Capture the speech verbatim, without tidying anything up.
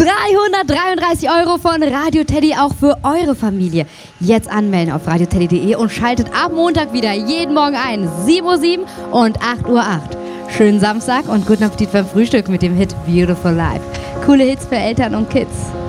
dreihundertdreiunddreißig Euro von Radio Teddy auch für eure Familie. Jetzt anmelden auf radioteddy punkt de und schaltet ab Montag wieder jeden Morgen ein. sieben Uhr sieben und acht Uhr acht. Schönen Samstag und guten Appetit beim Frühstück mit dem Hit Beautiful Life. Coole Hits für Eltern und Kids.